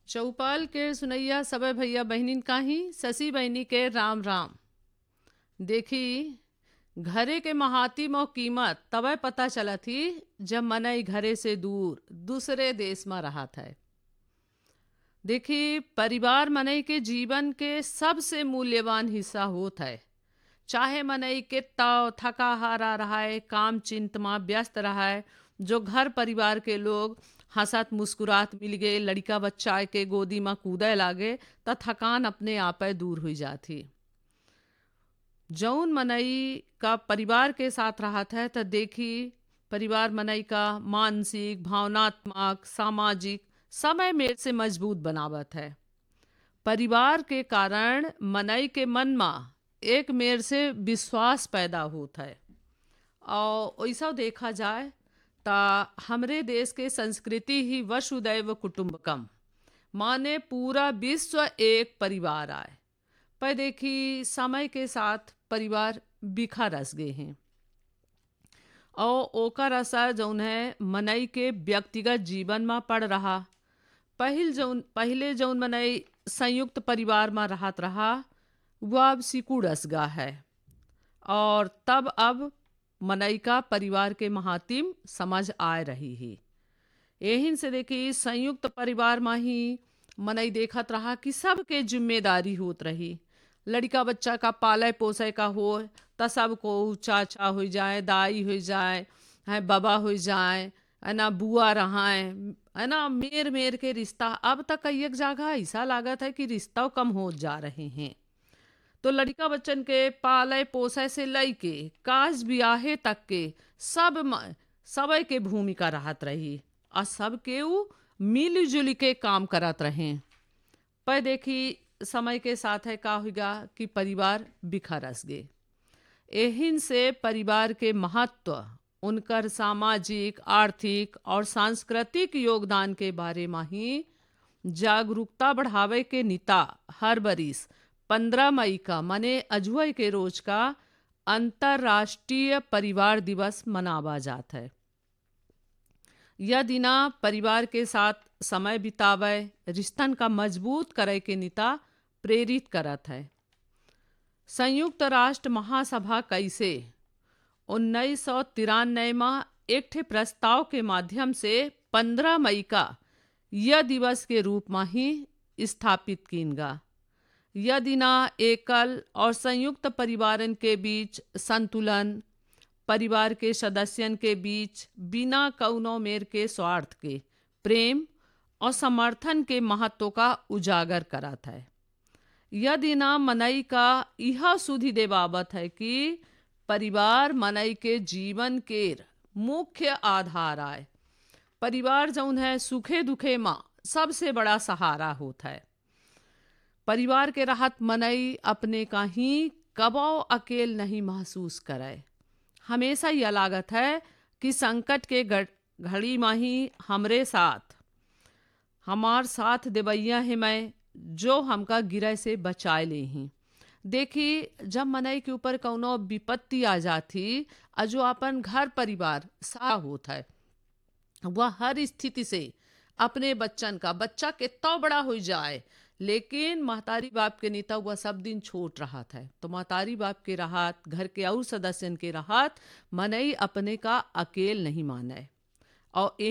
चौपाल के सुनैया सबे भैया बहनिन काही ससी बहनी के राम राम। देखी घरे के महातिम और कीमत तबे पता चला थी जब मनई घरे से दूर दूसरे देश में रहा था। देखी परिवार मनई के जीवन के सबसे मूल्यवान हिस्सा होता है। चाहे मनई के ताव थका हारा रहा है, काम चिंत में व्यस्त रहा है, जो घर परिवार के लोग हंसत मुस्कुरात मिल गए, लड़का बच्चा के गोदी में कूदे लागे त थकान अपने आप दूर हो जाती। जौन मनई का परिवार के साथ रहत है त देखी परिवार मनई का मानसिक भावनात्मक सामाजिक समय मेल से मजबूत बनावत है। परिवार के कारण मनई के मन में एक मेर से विश्वास पैदा होता है। और ऐसा देखा जाए ता हमरे देश के संस्कृति ही वसुदैव कुटुंबकम माने पूरा विश्व एक परिवार आए। पर देखी समय के साथ परिवार बिखा रस गए हैं और ओकर असर जौन है मनई के व्यक्तिगत जीवन में पड़ रहा। पहले जौन मनई संयुक्त परिवार में रहत रहा वह अब सिकुड़स गा है और तब अब मनई का परिवार के महातिम समझ आ रही है। यही से देखी संयुक्त परिवार में ही मनई देखत रहा कि सबके जिम्मेदारी होत रही। लड़का बच्चा का पाले पोसे का हो त सबको चाचा हो जाए, दाई हो जाए, है बाबा हो जाए, है ना बुआ रहाए, है ना मेर मेर के रिश्ता अब तक कई एक जगह ऐसा लागत है कि रिश्ता कम हो जा रहे हैं। तो लड़का बच्चन के पाले पोसे से लइके काज बियाहे तक के सबे के भूमिका रहत रही और सबके ऊ मिलजुल के काम करत रहे। पर देखी समय के साथ है का होगा कि परिवार बिखरस गए। एहिन से परिवार के महत्व उनकर सामाजिक आर्थिक और सांस्कृतिक योगदान के बारे में ही जागरूकता बढ़ावे के नीता हर बरिस 15 मई का मने अजुए के रोज का अंतर्राष्ट्रीय परिवार दिवस मनावा जाता है। यह दिना परिवार के साथ समय बितावे रिश्तन का मजबूत करे के नीता प्रेरित करत है। संयुक्त राष्ट्र महासभा कैसे 1993 में एक ठे प्रस्ताव के माध्यम से 15 मई का यह दिवस के रूप में ही स्थापित कीनगा। यह दिना एकल और संयुक्त परिवारन के बीच संतुलन, परिवार के सदस्यन के बीच बिना कौनो मेर के स्वार्थ के प्रेम और समर्थन के महत्व का उजागर करत है। यह दिना मनई का यह सुधि देवावत है कि परिवार मनई के जीवन के मुख्य आधार आए। परिवार जौन है सुखे दुखे माँ सबसे बड़ा सहारा होता है। परिवार के रहत मनई अपने का ही कबो अकेल नहीं महसूस करे। हमेशा यह लागत है कि संकट के घड़ी में ही हमरे साथ हमार साथ देवैया है मैं जो हमका गिरे से बचाए ले ही। देखी जब मनई के ऊपर कौनो विपत्ति आ जाती जो अपन घर परिवार सा होता है वह हर स्थिति से अपने बच्चा कितना बड़ा हो जाए लेकिन महतारी बाप के नीता वह सब दिन छोट रहा था। तो महतारी बाप के राहत घर के और सदस्यन के राहत मनई अपने का अकेल नहीं माने और